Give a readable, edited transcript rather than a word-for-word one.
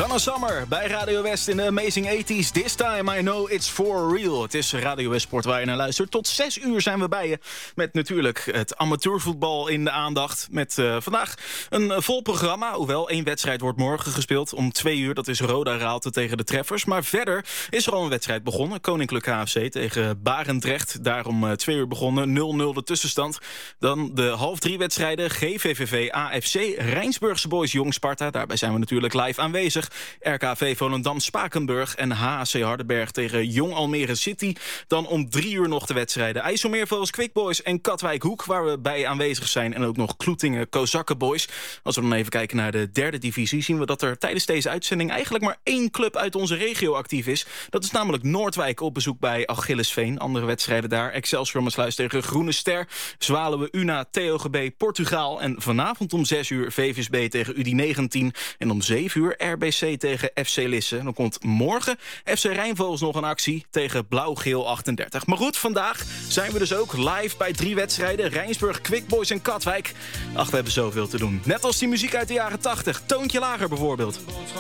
Donna Summer bij Radio West in de Amazing 80s. This time I know it's for real. Het is Radio West Sport waar je naar luistert. Tot 6 uur zijn we bij je. Met natuurlijk het amateurvoetbal in de aandacht. Met vandaag een vol programma. Hoewel, 1 wedstrijd wordt morgen gespeeld. Om 2 uur, dat is Roda Raalte tegen de Treffers. Maar verder is er al een wedstrijd begonnen. Koninklijk HFC tegen Barendrecht. Daar om 2 uur begonnen. 0-0 de tussenstand. Dan de 2:30 wedstrijden. GVVV AFC. Rijnsburgse Boys Jong Sparta. Daarbij zijn we natuurlijk live aanwezig. RKV Volendam Spakenburg en HHC Hardenberg tegen Jong Almere City. Dan om 3 uur nog de wedstrijden IJsselmeervogels Quick Boys en Katwijk Hoek, waar we bij aanwezig zijn. En ook nog Kloetingen Kozakken Boys. Als we dan even kijken naar de 3e divisie, zien we dat er tijdens deze uitzending eigenlijk maar 1 club uit onze regio actief is. Dat is namelijk Noordwijk op bezoek bij Achillesveen. Andere wedstrijden daar. Excelsior Maasluis tegen Groene Ster. Zwaluwe Una TOGB Portugaal. En vanavond om 6 uur VVSB tegen UD19. En om 7 uur RBC tegen FC Lisse. Dan komt morgen FC Rijnvogels nog een actie tegen Blauw-Geel 38. Maar goed, vandaag zijn we dus ook live bij 3 wedstrijden. Rijnsburg, Quick Boys en Katwijk. Ach, we hebben zoveel te doen. Net als die muziek uit de jaren 80. Toontje lager bijvoorbeeld.